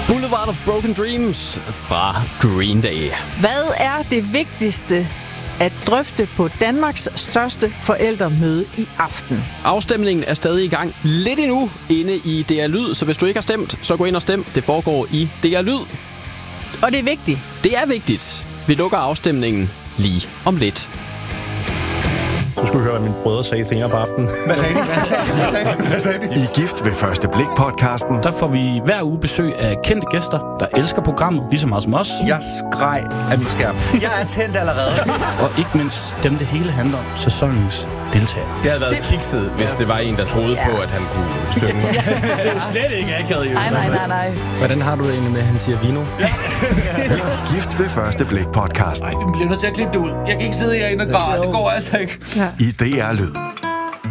Boulevard of Broken Dreams fra Green Day. Hvad er det vigtigste at drøfte på Danmarks største forældremøde i aften? Afstemningen er stadig i gang lidt endnu inde i DR Lyd, så hvis du ikke har stemt, så gå ind og stem. Det foregår i DR Lyd. Og det er vigtigt. Det er vigtigt. Vi lukker afstemningen lige om lidt. Du skulle høre, hvad mine brødre sagde senere på aftenen. Hvad sagde de? I Gift ved første blik-podcasten. Der får vi hver uge besøg af kendte gæster, der elsker programmet, lige så meget som os. Jeg skreg af min skærm. Jeg er tændt allerede. Og ikke mindst dem, det hele handler om, sæsonens deltagere. Det havde været kikset, hvis det var en, der troede på, at han kunne synge. Det er jo slet ikke akavet. Nej. Hvordan har du det egentlig med, at han siger vino? Gift ved første blik-podcasten. Nej, vi bliver nødt til at klippe det ud. Jeg kan ikke sidde herinde og græde. Det går altså ikke. I DR Lyd.